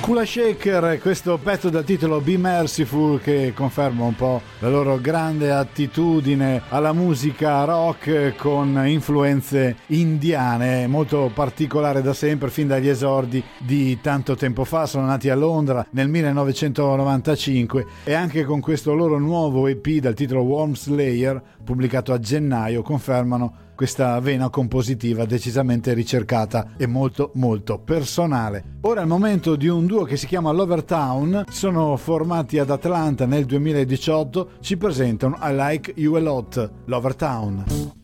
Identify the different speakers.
Speaker 1: Kula Shaker, questo pezzo dal titolo Be Merciful, che conferma un po' la loro grande attitudine alla musica rock con influenze indiane, molto particolare da sempre, fin dagli esordi di tanto tempo fa. Sono nati a Londra nel 1995 e anche con questo loro nuovo EP dal titolo Worm Slayer, pubblicato a gennaio, confermano questa vena compositiva decisamente ricercata e molto molto personale. Ora è il momento di un duo che si chiama Lovertown, sono formati ad Atlanta nel 2018, ci presentano I Like You A Lot, Lovertown.